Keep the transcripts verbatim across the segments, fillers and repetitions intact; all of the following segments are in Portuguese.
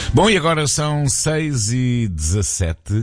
Bom, e agora são seis e dezassete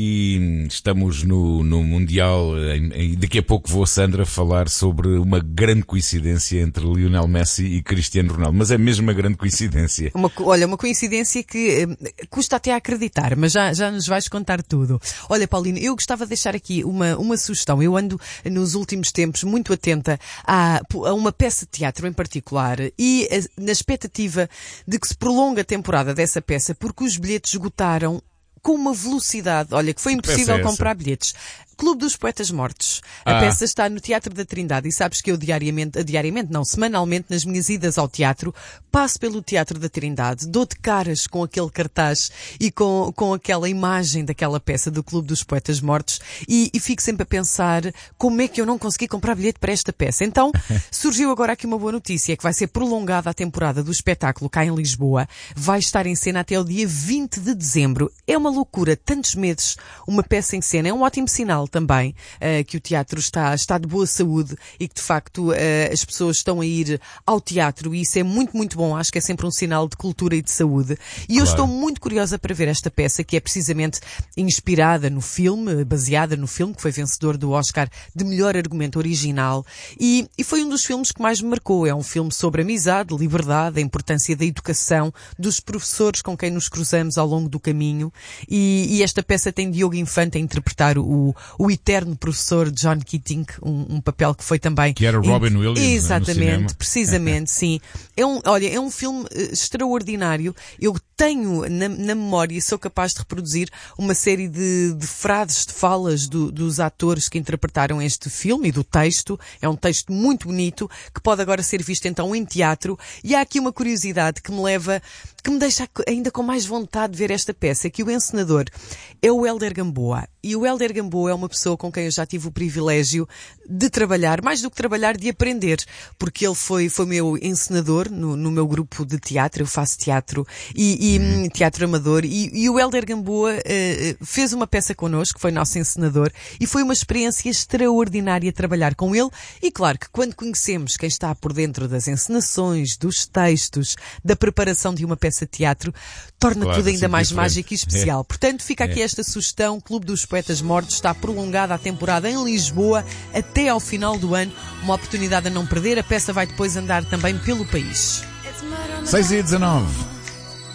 e estamos no, no Mundial. E daqui a pouco vou, Sandra, falar sobre uma grande coincidência entre Lionel Messi e Cristiano Ronaldo. Mas é mesmo uma grande coincidência. Uma, olha, uma coincidência que eh, custa até a acreditar, mas já, já nos vais contar tudo. Olha, Paulino, eu gostava de deixar aqui uma, uma sugestão. Eu ando nos últimos tempos muito atenta a, a uma peça de teatro em particular e a, na expectativa de que se prolongue a temporada dessa peça, porque os bilhetes esgotaram com uma velocidade, olha, que foi impossível é comprar bilhetes. Clube dos Poetas Mortos. A ah. peça está no Teatro da Trindade e sabes que eu diariamente, diariamente não, semanalmente, nas minhas idas ao teatro, passo pelo Teatro da Trindade, dou de caras com aquele cartaz e com, com aquela imagem daquela peça do Clube dos Poetas Mortos e, e fico sempre a pensar como é que eu não consegui comprar bilhete para esta peça. Então, surgiu agora aqui uma boa notícia, que vai ser prolongada a temporada do espetáculo cá em Lisboa. Vai estar em cena até o dia vinte de dezembro. É uma loucura, tantos meses, uma peça em cena. É um ótimo sinal também uh, que o teatro está, está de boa saúde e que de facto uh, as pessoas estão a ir ao teatro e isso é muito, muito bom. Acho que é sempre um sinal de cultura e de saúde. E claro, eu estou muito curiosa para ver esta peça, que é precisamente inspirada no filme, baseada no filme, que foi vencedor do Oscar de melhor argumento original e, e foi um dos filmes que mais me marcou. É um filme sobre amizade, liberdade, a importância da educação, dos professores com quem nos cruzamos ao longo do caminho e, e esta peça tem Diogo Infante a interpretar o o eterno professor John Keating, um, um papel que foi também... Que era Robin in... Williams. Exatamente, precisamente, sim. É um, olha, é um filme uh, extraordinário. Eu tenho na, na memória e sou capaz de reproduzir uma série de, de frases, de falas do, dos atores que interpretaram este filme e do texto. É um texto muito bonito que pode agora ser visto então em teatro. E há aqui uma curiosidade que me leva, que me deixa ainda com mais vontade de ver esta peça, que o encenador é o Hélder Gamboa. E o Hélder Gamboa é uma pessoa com quem eu já tive o privilégio de trabalhar, mais do que trabalhar, de aprender, porque ele foi, foi meu encenador no, no meu grupo de teatro. Eu faço teatro e, e hum. teatro amador e, e o Hélder Gamboa uh, fez uma peça connosco, foi nosso encenador e foi uma experiência extraordinária trabalhar com ele. E claro que quando conhecemos quem está por dentro das encenações, dos textos, da preparação de uma peça de teatro, torna claro, tudo ainda mais diferente, mágico e especial. É. Portanto, fica aqui é. esta sugestão: Clube dos Poetas Mortos. Está prolongada a temporada em Lisboa até ao final do ano. Uma oportunidade a não perder. A peça vai depois andar também pelo país. seis e dezanove